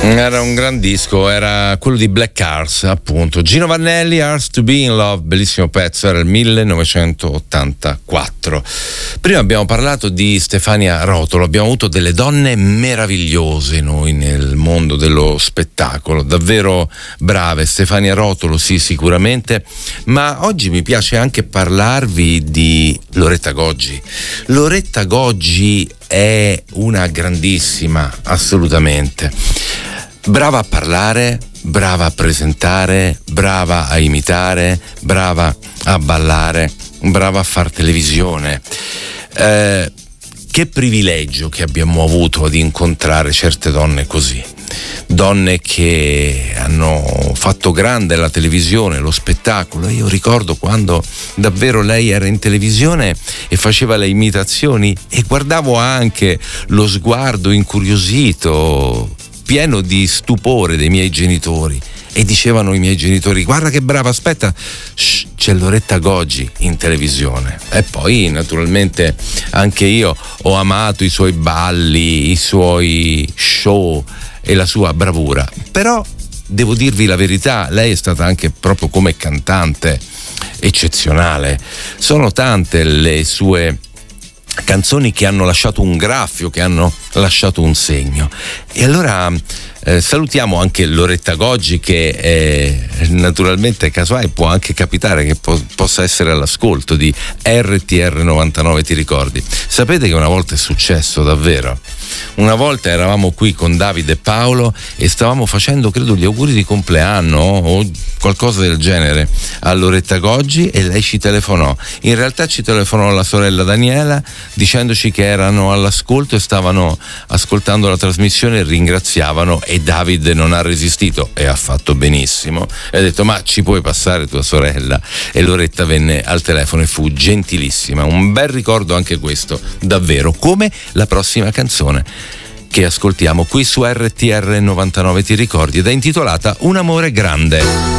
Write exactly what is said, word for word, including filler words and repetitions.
Era un gran disco, era quello di Black Cars, appunto. Gino Vannelli, Hearts to be in Love, bellissimo pezzo, era il millenovecentottantaquattro. Prima abbiamo parlato di Stefania Rotolo, abbiamo avuto delle donne meravigliose noi nel mondo dello spettacolo, davvero brave. Stefania Rotolo, sì, sicuramente, ma oggi mi piace anche parlarvi di Loretta Goggi. Loretta Goggi è una grandissima, assolutamente. Brava a parlare, brava a presentare, brava a imitare, brava a ballare, brava a far televisione. Eh, che privilegio che abbiamo avuto ad incontrare certe donne così. Donne che hanno fatto grande la televisione, lo spettacolo. Io ricordo quando davvero lei era in televisione e faceva le imitazioni e guardavo anche lo sguardo incuriosito, pieno di stupore dei miei genitori, e dicevano i miei genitori: guarda che brava, aspetta, shh, c'è Loretta Goggi in televisione. E poi naturalmente anche io ho amato i suoi balli, i suoi show e la sua bravura. Però devo dirvi la verità, lei è stata anche proprio come cantante eccezionale. Sono tante le sue canzoni che hanno lasciato un graffio, che hanno lasciato un segno. E allora eh, salutiamo anche Loretta Goggi, che eh, naturalmente casomai può anche capitare che po- possa essere all'ascolto di R T R novantanove, ti ricordi? Sapete che una volta è successo davvero? Una volta eravamo qui con Davide e Paolo e stavamo facendo, credo, gli auguri di compleanno o qualcosa del genere a Loretta Goggi, e lei ci telefonò. In realtà ci telefonò la sorella Daniela dicendoci che erano all'ascolto e stavano ascoltando la trasmissione e ringraziavano, e Davide non ha resistito e ha fatto benissimo e ha detto: ma ci puoi passare tua sorella? E Loretta venne al telefono e fu gentilissima. Un bel ricordo anche questo, davvero, come la prossima canzone che ascoltiamo qui su R T R novantanove, ti ricordi, ed è intitolata Un amore grande.